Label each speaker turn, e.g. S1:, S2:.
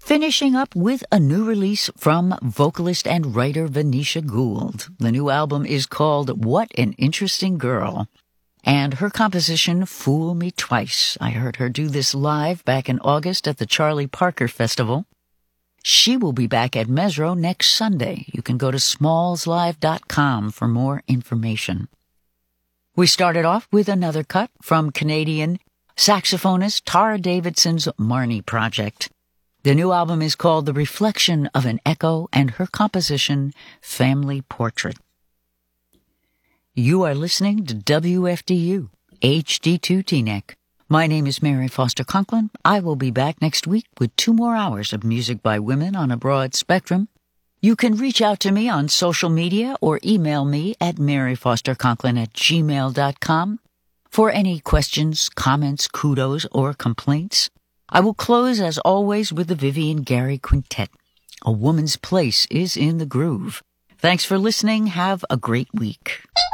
S1: Finishing up with a new release from vocalist and writer Venetia Gould. The new album is called What an Interesting Girl. And her composition, Fool Me Twice. I heard her do this live back in August at the Charlie Parker Festival. She will be back at Mesro next Sunday. You can go to smallslive.com for more information. We started off with another cut from Canadian saxophonist Tara Davidson's Marnie Project. The new album is called The Reflection of an Echo, and her composition, Family Portrait. You are listening to WFDU, HD2 Teaneck. My name is Mary Foster Conklin. I will be back next week with 2 more hours of music by women on a broad spectrum. You can reach out to me on social media or email me at maryfosterconklin@gmail.com for any questions, comments, kudos, or complaints. I will close, as always, with the Vivian Gary Quintet. A woman's place is in the groove. Thanks for listening. Have a great week.